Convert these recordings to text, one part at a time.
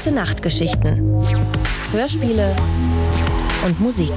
Gute-Nacht-Geschichten, Hörspiele und Musik.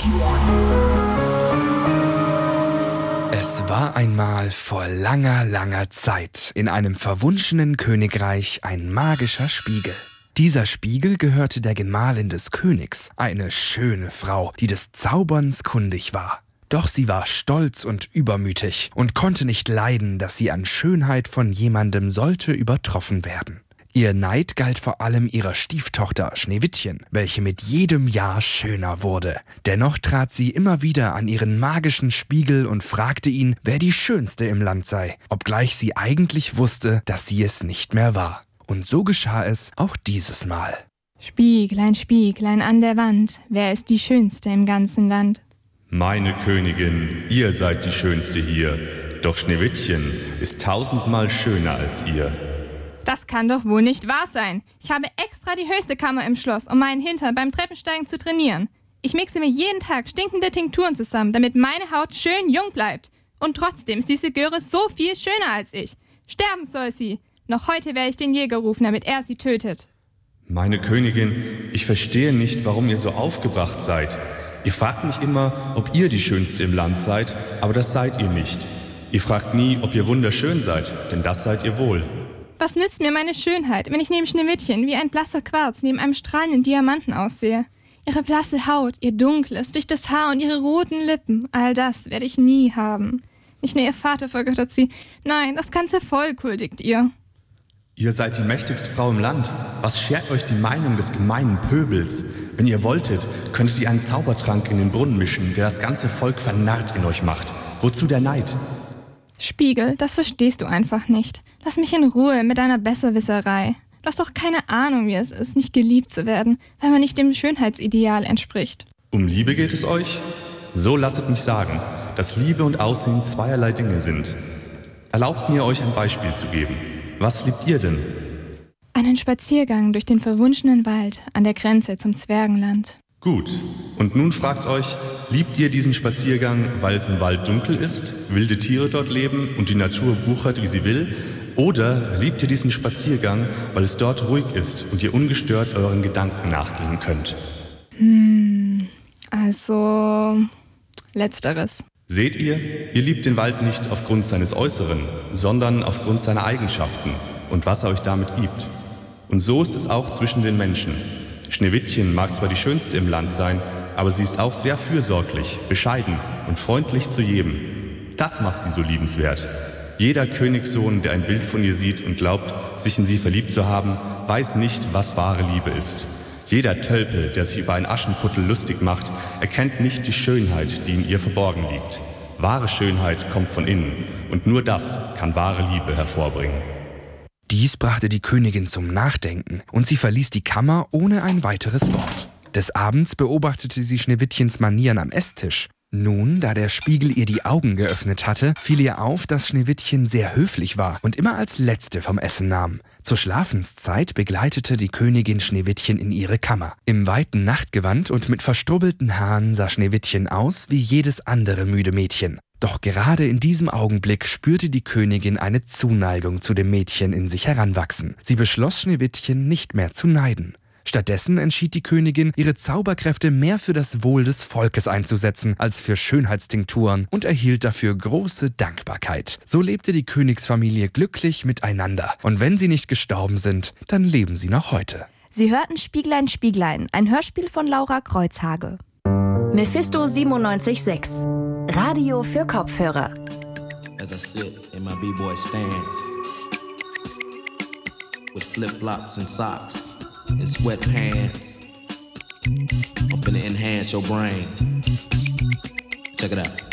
Es war einmal vor langer, langer Zeit in einem verwunschenen Königreich ein magischer Spiegel. Dieser Spiegel gehörte der Gemahlin des Königs, eine schöne Frau, die des Zauberns kundig war. Doch sie war stolz und übermütig und konnte nicht leiden, dass sie an Schönheit von jemandem sollte übertroffen werden. Ihr Neid galt vor allem ihrer Stieftochter Schneewittchen, welche mit jedem Jahr schöner wurde. Dennoch trat sie immer wieder an ihren magischen Spiegel und fragte ihn, wer die Schönste im Land sei, obgleich sie eigentlich wusste, dass sie es nicht mehr war. Und so geschah es auch dieses Mal. Spieglein, Spieglein an der Wand, wer ist die Schönste im ganzen Land? Meine Königin, ihr seid die Schönste hier, doch Schneewittchen ist 1000-mal schöner als ihr. Das kann doch wohl nicht wahr sein. Ich habe extra die höchste Kammer im Schloss, um meinen Hintern beim Treppensteigen zu trainieren. Ich mixe mir jeden Tag stinkende Tinkturen zusammen, damit meine Haut schön jung bleibt. Und trotzdem ist diese Göre so viel schöner als ich. Sterben soll sie. Noch heute werde ich den Jäger rufen, damit er sie tötet. Meine Königin, ich verstehe nicht, warum ihr so aufgebracht seid. Ihr fragt mich immer, ob ihr die Schönste im Land seid, aber das seid ihr nicht. Ihr fragt nie, ob ihr wunderschön seid, denn das seid ihr wohl. Was nützt mir meine Schönheit, wenn ich neben Schneewittchen wie ein blasser Quarz neben einem strahlenden Diamanten aussehe? Ihre blasse Haut, ihr dunkles, dichtes Haar und ihre roten Lippen, all das werde ich nie haben. Nicht nur ihr Vater vergöttert sie, nein, das ganze Volk huldigt ihr. Ihr seid die mächtigste Frau im Land. Was schert euch die Meinung des gemeinen Pöbels? Wenn ihr wolltet, könntet ihr einen Zaubertrank in den Brunnen mischen, der das ganze Volk vernarrt in euch macht. Wozu der Neid? Spiegel, das verstehst du einfach nicht. Lass mich in Ruhe mit deiner Besserwisserei. Du hast doch keine Ahnung, wie es ist, nicht geliebt zu werden, wenn man nicht dem Schönheitsideal entspricht. Um Liebe geht es euch? So lasset mich sagen, dass Liebe und Aussehen zweierlei Dinge sind. Erlaubt mir, euch ein Beispiel zu geben. Was liebt ihr denn? Einen Spaziergang durch den verwunschenen Wald an der Grenze zum Zwergenland. Gut. Und nun fragt euch, liebt ihr diesen Spaziergang, weil es im Wald dunkel ist, wilde Tiere dort leben und die Natur wuchert, wie sie will? Oder liebt ihr diesen Spaziergang, weil es dort ruhig ist und ihr ungestört euren Gedanken nachgehen könnt? Also letzteres. Seht ihr, ihr liebt den Wald nicht aufgrund seines Äußeren, sondern aufgrund seiner Eigenschaften und was er euch damit gibt. Und so ist es auch zwischen den Menschen. Schneewittchen mag zwar die Schönste im Land sein, aber sie ist auch sehr fürsorglich, bescheiden und freundlich zu jedem. Das macht sie so liebenswert. Jeder Königssohn, der ein Bild von ihr sieht und glaubt, sich in sie verliebt zu haben, weiß nicht, was wahre Liebe ist. Jeder Tölpel, der sich über einen Aschenputtel lustig macht, erkennt nicht die Schönheit, die in ihr verborgen liegt. Wahre Schönheit kommt von innen und nur das kann wahre Liebe hervorbringen. Dies brachte die Königin zum Nachdenken und sie verließ die Kammer ohne ein weiteres Wort. Des Abends beobachtete sie Schneewittchens Manieren am Esstisch. Nun, da der Spiegel ihr die Augen geöffnet hatte, fiel ihr auf, dass Schneewittchen sehr höflich war und immer als Letzte vom Essen nahm. Zur Schlafenszeit begleitete die Königin Schneewittchen in ihre Kammer. Im weiten Nachtgewand und mit verstrubbelten Haaren sah Schneewittchen aus wie jedes andere müde Mädchen. Doch gerade in diesem Augenblick spürte die Königin eine Zuneigung zu dem Mädchen in sich heranwachsen. Sie beschloss, Schneewittchen nicht mehr zu neiden. Stattdessen entschied die Königin, ihre Zauberkräfte mehr für das Wohl des Volkes einzusetzen als für Schönheitstinkturen und erhielt dafür große Dankbarkeit. So lebte die Königsfamilie glücklich miteinander. Und wenn sie nicht gestorben sind, dann leben sie noch heute. Sie hörten Spieglein, Spieglein, ein Hörspiel von Laura Kreuzhage. Mephisto 97.6 Radio für Kopfhörer. As I sit in my B-boy stance with flip-flops and socks and sweatpants, I'm finna enhance your brain. Check it out.